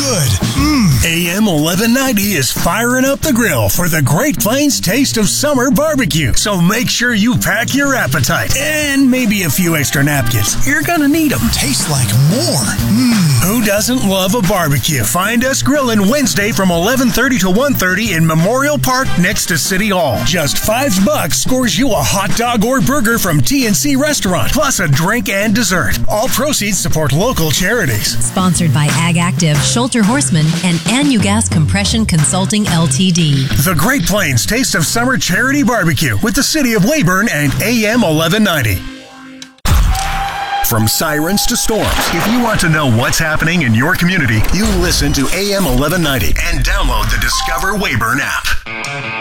good. AM 1190 is firing up the grill for the Great Plains Taste of Summer Barbecue. So make sure you pack your appetite and maybe a few extra napkins. You're gonna need them. Tastes like more. Who doesn't love a barbecue? Find us grilling Wednesday from 11:30 to 1:30 in Memorial Park next to City Hall. Just $5 scores you a hot dog or burger from TNC Restaurant, plus a drink and dessert. All proceeds support local charities. Sponsored by Ag Active, Schulter Horseman, and Anugas Compression Consulting Ltd. The Great Plains Taste of Summer Charity Barbecue with the City of Weyburn and AM 1190. From sirens to storms, if you want to know what's happening in your community, you listen to AM 1190 and download the Discover Weyburn app.